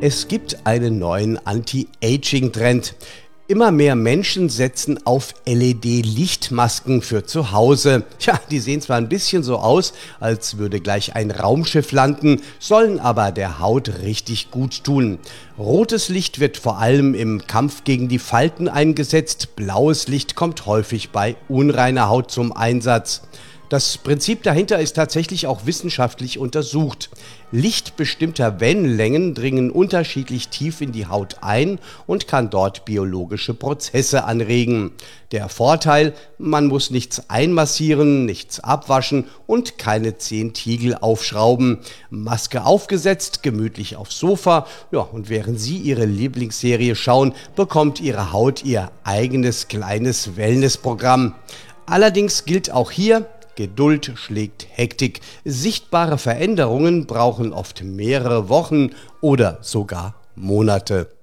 Es gibt einen neuen Anti-Aging-Trend. Immer mehr Menschen setzen auf LED-Lichtmasken für zu Hause. Ja, die sehen zwar ein bisschen so aus, als würde gleich ein Raumschiff landen, sollen aber der Haut richtig gut tun. Rotes Licht wird vor allem im Kampf gegen die Falten eingesetzt, blaues Licht kommt häufig bei unreiner Haut zum Einsatz. Das Prinzip dahinter ist tatsächlich auch wissenschaftlich untersucht. Licht bestimmter Wellenlängen dringen unterschiedlich tief in die Haut ein und kann dort biologische Prozesse anregen. Der Vorteil: Man muss nichts einmassieren, nichts abwaschen und keine 10 Tiegel aufschrauben. Maske aufgesetzt, gemütlich aufs Sofa, ja, und während Sie Ihre Lieblingsserie schauen, bekommt Ihre Haut ihr eigenes kleines Wellnessprogramm. Allerdings gilt auch hier: Geduld schlägt Hektik. Sichtbare Veränderungen brauchen oft mehrere Wochen oder sogar Monate.